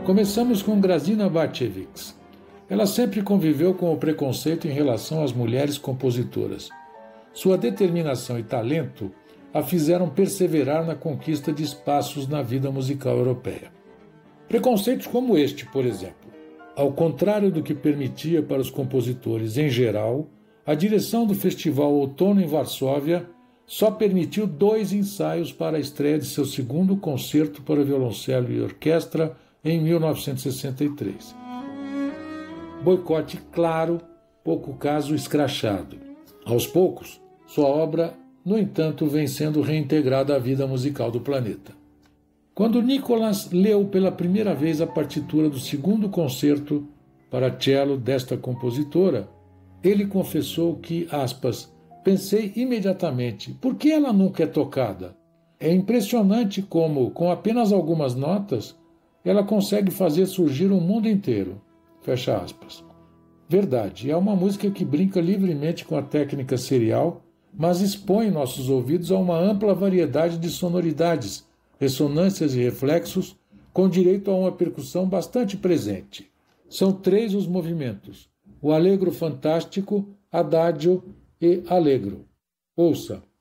Começamos com Grazina Batchevics. Ela sempre conviveu com o preconceito em relação às mulheres compositoras. Sua determinação e talento a fizeram perseverar na conquista de espaços na vida musical europeia. Preconceitos como este, por exemplo. Ao contrário do que permitia para os compositores em geral, a direção do Festival Outono em Varsóvia só permitiu 2 ensaios para a estreia de seu segundo concerto para violoncelo e orquestra em 1963. Boicote claro, pouco caso escrachado. Aos poucos, sua obra, no entanto, vem sendo reintegrada à vida musical do planeta. Quando Nicholas leu pela primeira vez a partitura do segundo concerto para cello desta compositora, ele confessou que, aspas, pensei imediatamente, por que ela nunca é tocada? É impressionante como, com apenas algumas notas, ela consegue fazer surgir um mundo inteiro. Fecha aspas. Verdade, é uma música que brinca livremente com a técnica serial, mas expõe nossos ouvidos a uma ampla variedade de sonoridades, ressonâncias e reflexos, com direito a uma percussão bastante presente. São 3 os movimentos: o allegro fantástico, adagio e allegro. Ouça.